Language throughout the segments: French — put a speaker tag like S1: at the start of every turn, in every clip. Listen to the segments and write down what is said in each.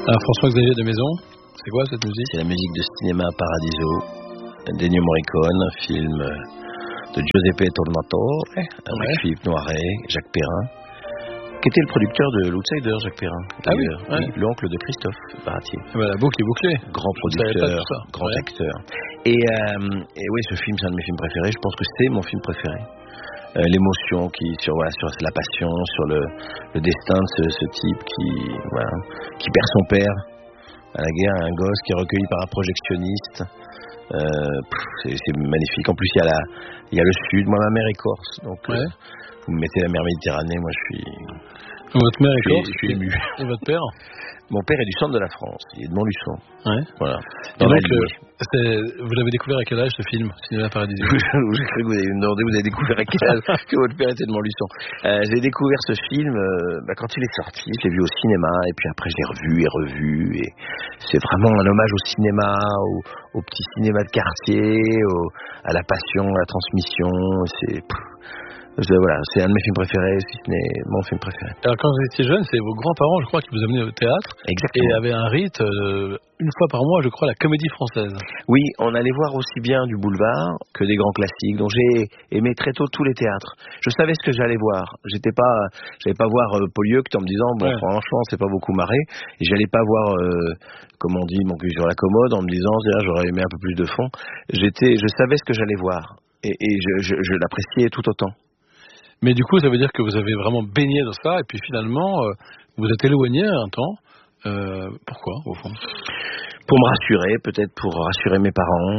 S1: François-Xavier de Maison, c'est quoi cette musique?
S2: C'est la musique de Cinéma Paradiso d'Ennio Morricone, un film de Giuseppe Tornatore avec Philippe Noiret, Jacques Perrin, qui était le producteur de l'Outsider, Jacques Perrin.
S1: Ah oui,
S2: l'oncle de Christophe Baratier.
S1: La boucle est bouclée.
S2: Grand producteur, grand acteur. Et oui, ce film, c'est un de mes films préférés. Je pense que c'est mon film préféré. L'émotion sur la passion, sur le destin de ce type qui perd son père à la guerre, un gosse qui est recueilli par un projectionniste. C'est magnifique. En plus, il y a le sud. Moi, ma mère est corse, donc vous me mettez la mer Méditerranée, moi je suis.
S1: Votre mère est corse?
S2: Je suis ému.
S1: Et votre père?
S2: Mon père est du centre de la France, il est de Montluçon.
S1: Ouais.
S2: Voilà.
S1: Et donc, vous l'avez découvert à quel âge ce film, Cinéma Paradiso?
S2: J'ai cru que vous allez me demander, vous avez découvert à quel âge que votre père était de Montluçon. J'ai découvert ce film quand il est sorti, je l'ai vu au cinéma, et puis après je l'ai revu, et c'est vraiment un hommage au cinéma, au petit cinéma de quartier, à la passion, à la transmission. Voilà, c'est un de mes films préférés, si ce n'est mon film préféré.
S1: Alors quand vous étiez jeune, c'est vos grands-parents, je crois, qui vous amenaient au théâtre.
S2: Exactement.
S1: Et avaient un rite, une fois par mois, je crois, la Comédie Française.
S2: Oui, on allait voir aussi bien du boulevard que des grands classiques. Donc j'ai aimé très tôt tous les théâtres. Je savais ce que j'allais voir. J'allais pas voir Polyeucte en me disant franchement c'est pas beaucoup marré. Et j'allais pas voir comme on dit mon cul sur la commode en me disant j'aurais aimé un peu plus de fond. Je savais ce que j'allais voir et je l'appréciais tout autant.
S1: Mais du coup, ça veut dire que vous avez vraiment baigné dans ça, et puis finalement, vous êtes éloigné un temps. Pourquoi, au fond?
S2: Pour me rassurer, peut-être pour rassurer mes parents,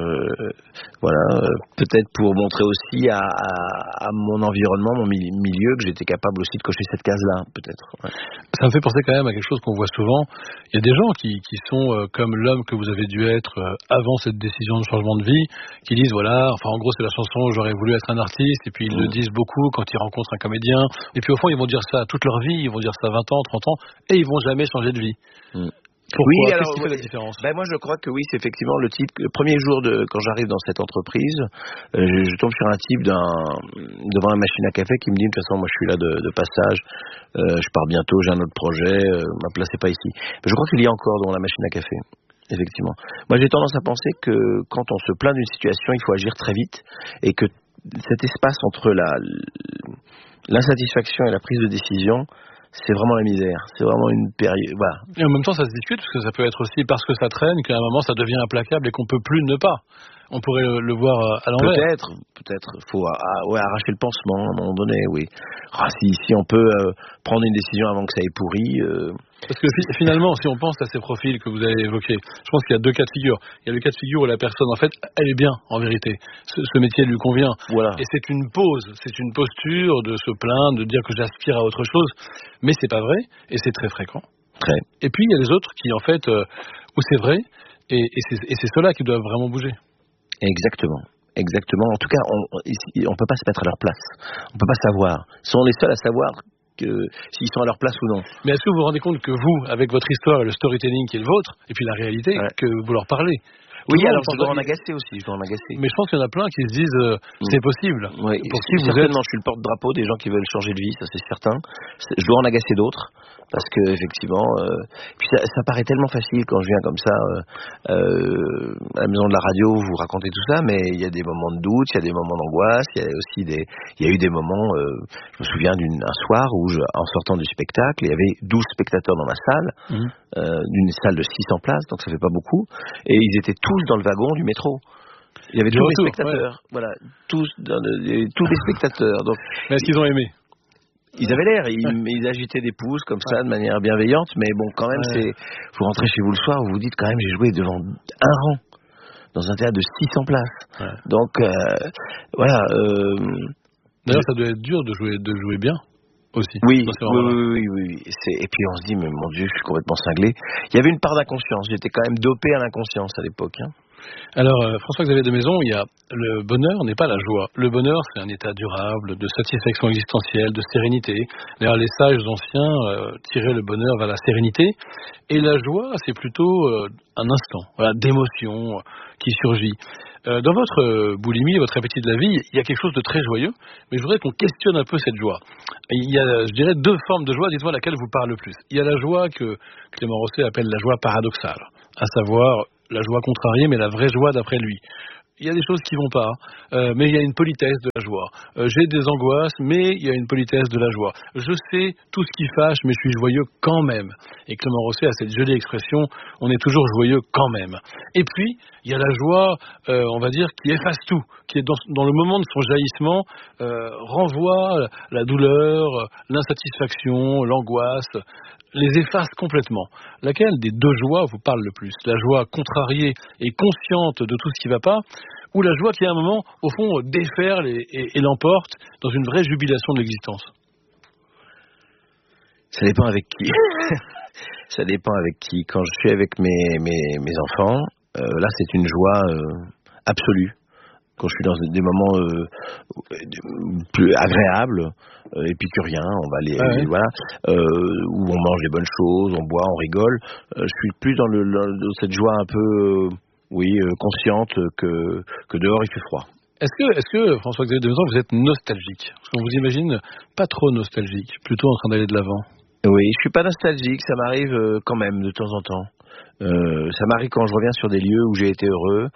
S2: peut-être pour montrer aussi à mon environnement, mon milieu, que j'étais capable aussi de cocher cette case-là, peut-être. Ouais.
S1: Ça me fait penser quand même à quelque chose qu'on voit souvent. Il y a des gens qui sont comme l'homme que vous avez dû être avant cette décision de changement de vie, qui disent en gros c'est la chanson j'aurais voulu être un artiste, et puis ils le disent beaucoup quand ils rencontrent un comédien, et puis au fond ils vont dire ça toute leur vie, ils vont dire ça 20 ans, 30 ans, et ils vont jamais changer de vie. Pourquoi? Qu'est-ce qui fait la différence?
S2: Moi je crois que oui, c'est effectivement le type. Le premier jour quand j'arrive dans cette entreprise, je tombe sur un type devant une machine à café qui me dit de toute façon moi je suis là de passage, je pars bientôt, j'ai un autre projet, ma place n'est pas ici. Mais je crois qu'il y a encore devant la machine à café. Effectivement. Moi j'ai tendance à penser que quand on se plaint d'une situation, il faut agir très vite, et que cet espace entre l'insatisfaction et la prise de décision, c'est vraiment la misère, c'est vraiment une période. Voilà.
S1: Et en même temps, ça se discute, parce que ça peut être aussi parce que ça traîne, qu'à un moment, ça devient implacable et qu'on peut plus ne pas. On pourrait le voir à l'envers.
S2: Peut-être. Faut arracher le pansement à un moment donné, oui. Si on peut prendre une décision avant que ça ait pourri.
S1: Parce que finalement, si on pense à ces profils que vous avez évoqués, je pense qu'il y a deux cas de figure. Il y a le cas de figure où la personne, en fait, elle est bien, en vérité. Ce métier lui convient.
S2: Voilà.
S1: Et c'est une posture de se plaindre, de dire que j'aspire à autre chose. Mais c'est pas vrai, et c'est très fréquent.
S2: Très.
S1: Et puis, il y a les autres qui, en fait, où c'est vrai, et c'est ceux-là qui doivent vraiment bouger.
S2: Exactement. En tout cas, on peut pas se mettre à leur place. On peut pas savoir. Ils sont les seuls à savoir s'ils sont à leur place ou non.
S1: Mais est-ce que vous vous rendez compte que vous, avec votre histoire et le storytelling qui est le vôtre, et puis la réalité, que vous leur parlez?
S2: Oui, alors je dois en agacer aussi,
S1: Mais je pense qu'il y en a plein qui se disent c'est possible.
S2: Oui, certainement, je suis le porte-drapeau des gens qui veulent changer de vie, ça c'est certain. Je dois en agacer d'autres, parce que effectivement, puis ça paraît tellement facile quand je viens comme ça à la maison de la radio, vous racontez tout ça, mais il y a des moments de doute, il y a des moments d'angoisse, il y a eu des moments, je me souviens d'un soir où en sortant du spectacle, il y avait 12 spectateurs dans ma salle, d'une salle de 600 places, donc ça fait pas beaucoup, et ils étaient tous dans le wagon du métro. Il y avait tous les spectateurs, voilà, tous les spectateurs. Donc,
S1: mais est-ce qu'ils ont aimé?
S2: Ils avaient l'air, ils agitaient des pouces comme ça de manière bienveillante, mais bon, quand même, vous rentrez chez vous le soir, vous vous dites quand même, j'ai joué devant un rang dans un théâtre de 600 places. Donc voilà.
S1: D'ailleurs, ça doit être dur de jouer bien. Aussi.
S2: Oui. Et puis on se dit, mais mon Dieu, je suis complètement cinglé. Il y avait une part d'inconscience. J'étais quand même dopé à l'inconscience à l'époque.
S1: Alors, François-Xavier de Maison, il y a le bonheur n'est pas la joie. Le bonheur, c'est un état durable de satisfaction existentielle, de sérénité. D'ailleurs, les sages anciens tiraient le bonheur vers la sérénité. Et la joie, c'est plutôt un instant, d'émotion qui surgit. Dans votre boulimie, votre appétit de la vie, il y a quelque chose de très joyeux, mais je voudrais qu'on questionne un peu cette joie. Il y a, je dirais, deux formes de joie, dites-moi laquelle vous parle le plus. Il y a la joie que Clément Rosset appelle la joie paradoxale, à savoir la joie contrariée, mais la vraie joie d'après lui. Il y a des choses qui vont pas, mais il y a une politesse de la joie. J'ai des angoisses, mais il y a une politesse de la joie. Je sais tout ce qui fâche, mais je suis joyeux quand même. Et Clément Rosset a cette jolie expression, on est toujours joyeux quand même. Et puis, il y a la joie, on va dire, qui efface tout, qui est dans le moment de son jaillissement, renvoie la douleur, l'insatisfaction, l'angoisse, les efface complètement. Laquelle des deux joies vous parle le plus? La joie contrariée et consciente de tout ce qui ne va pas, ou la joie qui à un moment, au fond, déferle et l'emporte dans une vraie jubilation de l'existence?
S2: Ça dépend avec qui. Ça dépend avec qui. Quand je suis avec mes enfants, là c'est une joie absolue. Quand je suis dans des moments plus agréables, épicuriens, on va aller, voilà, où on mange des bonnes choses, on boit, on rigole. Je suis plus dans cette joie un peu, consciente que dehors il fait froid.
S1: Est-ce que François-Xavier de Maison, vous êtes nostalgique? Parce qu'on vous imagine pas trop nostalgique, plutôt en train d'aller de l'avant.
S2: Oui, je suis pas nostalgique, ça m'arrive quand même de temps en temps. Ça m'arrive quand je reviens sur des lieux où j'ai été heureux,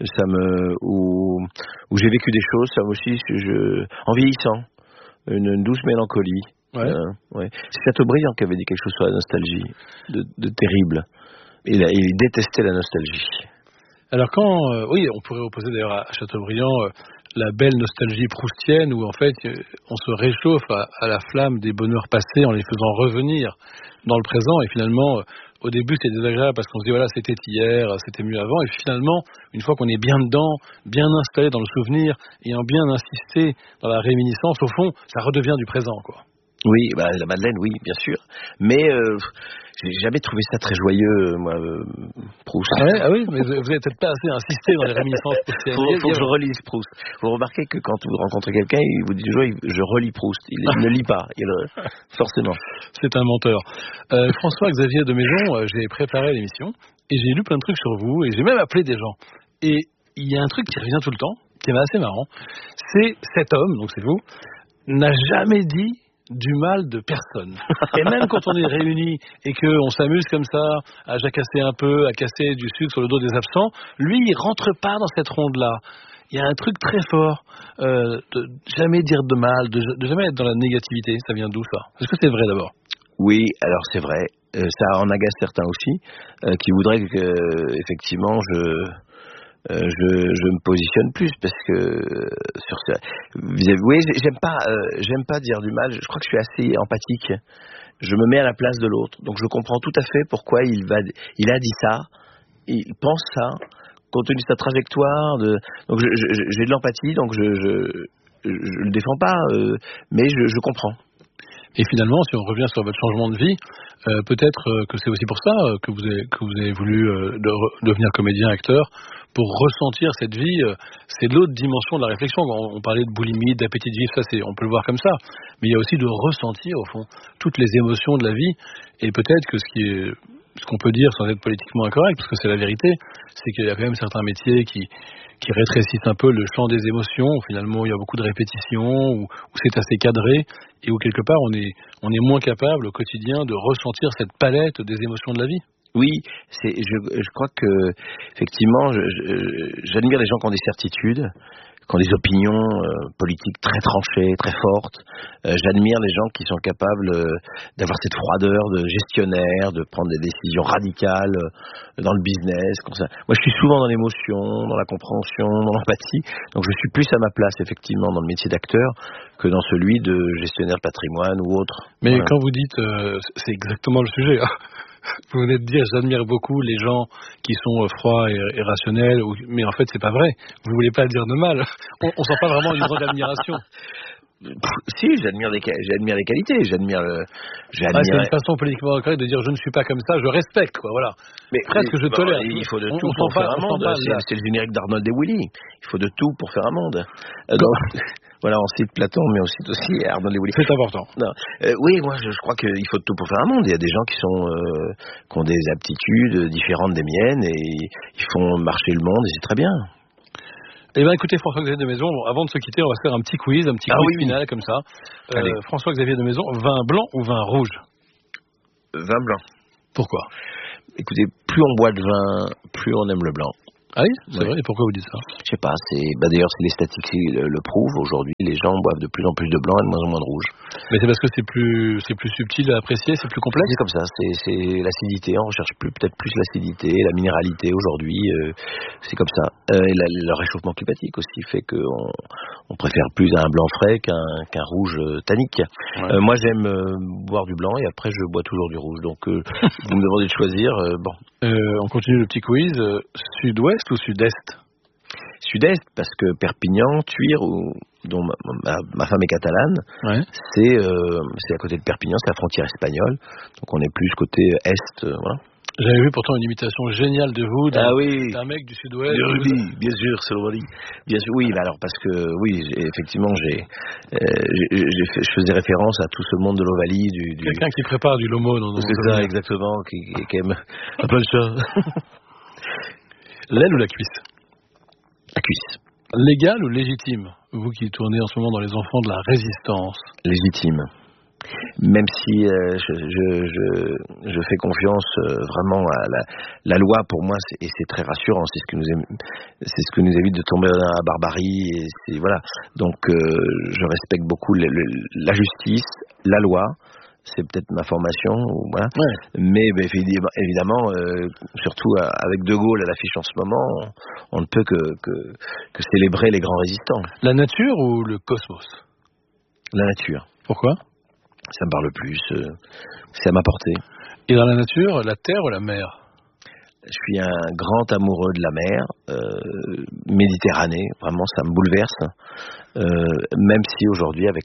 S2: où j'ai vécu des choses, ça aussi, en vieillissant, une douce mélancolie. Ouais. C'est Chateaubriand qui avait dit quelque chose sur la nostalgie, de terrible. Il détestait la nostalgie.
S1: Alors on pourrait opposer d'ailleurs à Chateaubriand la belle nostalgie proustienne où en fait on se réchauffe à la flamme des bonheurs passés en les faisant revenir dans le présent, et finalement au début c'est désagréable parce qu'on se dit voilà c'était hier, c'était mieux avant, et finalement une fois qu'on est bien dedans, bien installé dans le souvenir et en bien insisté dans la réminiscence, au fond ça redevient du présent quoi.
S2: Oui, la Madeleine, oui, bien sûr. Mais j'ai jamais trouvé ça très joyeux, moi, Proust.
S1: Ah oui, mais vous n'avez peut-être pas assez insisté dans les réminiscences proustiennes.
S2: Faut que je relise Proust. Vous remarquez que quand vous rencontrez quelqu'un, il vous dit toujours je relis Proust. Il ne lit pas, forcément.
S1: C'est un menteur. François-Xavier de Maison, j'ai préparé l'émission et j'ai lu plein de trucs sur vous et j'ai même appelé des gens. Et il y a un truc qui revient tout le temps, qui est assez marrant. C'est cet homme, donc c'est vous, n'a jamais dit du mal de personne. Et même quand on est réunis et qu'on s'amuse comme ça à jacasser un peu, à casser du sucre sur le dos des absents, lui il rentre pas dans cette ronde-là. Il y a un truc très fort de jamais dire de mal, de jamais être dans la négativité. Ça vient d'où ça? Est-ce que c'est vrai d'abord?
S2: Oui, alors c'est vrai. Ça en agace certains aussi, qui voudraient que effectivement je me positionne plus parce que sur ça. Oui, j'aime pas dire du mal. Je crois que je suis assez empathique. Je me mets à la place de l'autre, donc je comprends tout à fait pourquoi il a dit ça, il pense ça, compte tenu de sa trajectoire. Donc j'ai de l'empathie, donc je le défends pas, mais je comprends.
S1: Et finalement, si on revient sur votre changement de vie, peut-être que c'est aussi pour ça que vous avez voulu devenir comédien, acteur, pour ressentir cette vie. C'est l'autre dimension de la réflexion. On parlait de boulimie, d'appétit de vivre, ça on peut le voir comme ça. Mais il y a aussi de ressentir, au fond, toutes les émotions de la vie. Et peut-être que ce qu'on peut dire sans être politiquement incorrect, parce que c'est la vérité, c'est qu'il y a quand même certains métiers qui rétrécissent un peu le champ des émotions, où finalement il y a beaucoup de répétitions, où c'est assez cadré, et où quelque part on est moins capable au quotidien de ressentir cette palette des émotions de la vie.
S2: Oui, je crois que effectivement, j'admire les gens qui ont des certitudes, qui ont des opinions politiques très tranchées, très fortes. J'admire les gens qui sont capables d'avoir cette froideur de gestionnaire, de prendre des décisions radicales dans le business, comme ça. Moi, je suis souvent dans l'émotion, dans la compréhension, dans l'empathie. Donc, je suis plus à ma place, effectivement, dans le métier d'acteur que dans celui de gestionnaire de patrimoine ou autre.
S1: Mais
S2: voilà.
S1: Quand vous dites, c'est exactement le sujet. Vous venez de dire, j'admire beaucoup les gens qui sont froids et rationnels, mais en fait, c'est pas vrai. Vous voulez pas le dire de mal. On sent pas vraiment une grande admiration.
S2: Si, j'admire les qualités, c'est
S1: une façon politiquement correcte de dire je ne suis pas comme ça, je respecte, quoi, voilà.
S2: Mais
S1: presque je tolère.
S2: Il faut de tout pour faire un monde. C'est le générique d'Arnold et Willy. Il faut de tout pour faire un monde. Donc, voilà, on cite Platon, mais on cite aussi Arnold et Willy.
S1: C'est important.
S2: Non. Oui, moi, je crois qu'il faut de tout pour faire un monde. Il y a des gens qui ont des aptitudes différentes des miennes et ils font marcher le monde et c'est très bien.
S1: Eh bien, écoutez, François-Xavier de Maison, avant de se quitter, on va faire un petit quiz final comme ça. François-Xavier de Maison, vin blanc ou vin rouge?
S2: Vin blanc.
S1: Pourquoi?
S2: Écoutez, plus on boit de vin, plus on aime le blanc.
S1: Ah oui, c'est vrai. Et pourquoi vous dites ça?
S2: Je sais pas. D'ailleurs, les statistiques le prouvent. Aujourd'hui, les gens boivent de plus en plus de blanc et de moins en moins de rouge.
S1: Mais c'est parce que c'est plus subtil à apprécier, c'est plus complexe.
S2: C'est comme ça. C'est l'acidité. On recherche peut-être plus l'acidité, la minéralité aujourd'hui. C'est comme ça. Et le réchauffement climatique aussi fait qu'on préfère plus un blanc frais qu'un rouge tannique. Ouais. Moi, j'aime boire du blanc et après, je bois toujours du rouge. Donc, vous me demandez de choisir. Bon.
S1: On continue le petit quiz. Sud-ouest ou sud-est?
S2: Sud-est, parce que Perpignan, Tuire, dont ma femme est catalane, c'est à côté de Perpignan, c'est la frontière espagnole. Donc on est plus côté est, voilà.
S1: J'avais vu pourtant une imitation géniale de vous, d'un mec du sud-ouest.
S2: Bien sûr, c'est le bien sûr, oui, bah alors parce que effectivement, je faisais référence à tout ce monde de l'Ovalie,
S1: quelqu'un qui prépare du lomo dans
S2: c'est ça, exactement, qui aime un peu le chat.
S1: L'aile ou la cuisse?
S2: La cuisse.
S1: Légal ou légitime? Vous qui tournez en ce moment dans les enfants de la résistance.
S2: Légitime. Même si je fais confiance vraiment à la loi, pour moi, et c'est très rassurant, c'est ce que nous évite de tomber dans la barbarie, et voilà. Donc je respecte beaucoup la justice, la loi. C'est peut-être ma formation, voilà. Mais évidemment, surtout avec De Gaulle à l'affiche en ce moment, on ne peut que célébrer les grands résistants.
S1: La nature ou le cosmos?
S2: La nature.
S1: Pourquoi?
S2: Ça me parle plus, c'est à ma portée.
S1: Et dans la nature, la terre ou la mer?
S2: Je suis un grand amoureux de la mer, Méditerranée, vraiment ça me bouleverse. Même si aujourd'hui avec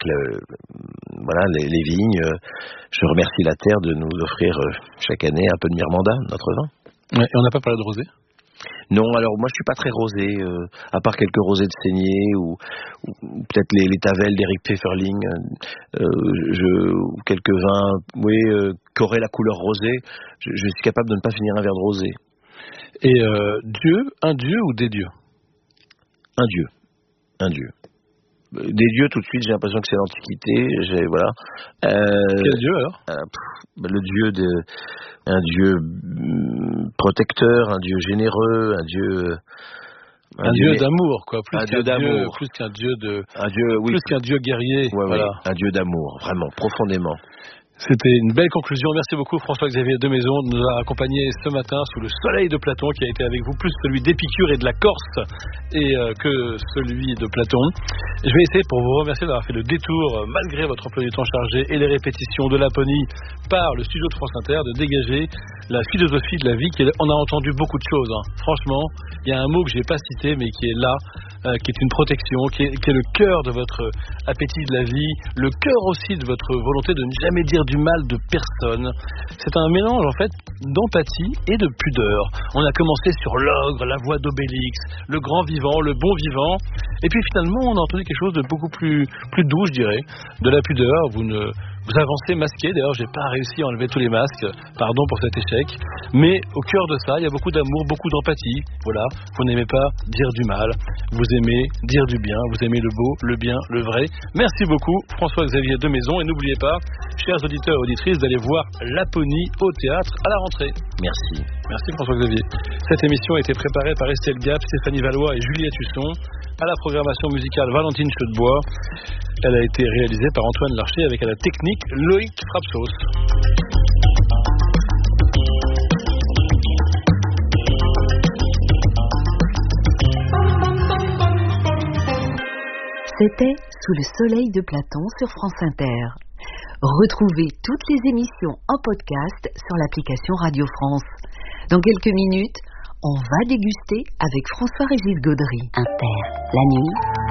S2: les vignes, je remercie la terre de nous offrir chaque année un peu de Mirmanda, notre vin.
S1: Ouais, et on n'a pas parlé de rosé?
S2: Non, alors moi je suis pas très rosé, à part quelques rosés de Saignée ou peut-être les Tavel d'Éric Pfefferling, quelques vins, qui auraient la couleur rosée, je suis capable de ne pas finir un verre de rosé.
S1: Et un dieu ou des dieux?
S2: Un dieu. Des dieux, tout de suite, j'ai l'impression que c'est l'Antiquité. Voilà.
S1: Quel dieu alors?
S2: Le dieu un dieu protecteur, un dieu généreux, un dieu
S1: d'amour, quoi.
S2: Plus qu'un
S1: dieu guerrier.
S2: Voilà. Un dieu d'amour, vraiment, profondément.
S1: C'était une belle conclusion. Merci beaucoup François-Xavier de Maison de nous avoir accompagnés ce matin sous le soleil de Platon qui a été avec vous, plus celui d'Épicure et de la Corse que celui de Platon. Je vais essayer, pour vous remercier d'avoir fait le détour malgré votre emploi du temps chargé et les répétitions de Laponie par le studio de France Inter, de dégager la philosophie de la vie. On a entendu beaucoup de choses, hein. Franchement, il y a un mot que je n'ai pas cité mais qui est là, qui est une protection, qui est le cœur de votre appétit de la vie, le cœur aussi de votre volonté de ne jamais dire du mal de personne. C'est un mélange en fait d'empathie et de pudeur. On a commencé sur l'ogre, la voix d'Obélix, le grand vivant, le bon vivant, et puis finalement on a entendu quelque chose de beaucoup plus doux, je dirais, de la pudeur. Vous avancez masqué, d'ailleurs j'ai pas réussi à enlever tous les masques, pardon pour cet échec, mais au cœur de ça, il y a beaucoup d'amour, beaucoup d'empathie, voilà, vous n'aimez pas dire du mal, vous aimez dire du bien, vous aimez le beau, le bien, le vrai. Merci beaucoup François-Xavier de Maison, et n'oubliez pas, chers auditeurs et auditrices, d'aller voir Laponie au théâtre à la rentrée.
S2: Merci.
S1: Merci François-Xavier. Cette émission a été préparée par Estelle Gap, Stéphanie Valois et Juliette Husson. À la programmation musicale, Valentine Chedebois. Elle a été réalisée par Antoine Larcher avec à la technique Loïc Frapsos.
S3: C'était Sous le soleil de Platon sur France Inter. Retrouvez toutes les émissions en podcast sur l'application Radio France. Dans quelques minutes, on va déguster avec François-Régis Gaudry. Inter, la nuit.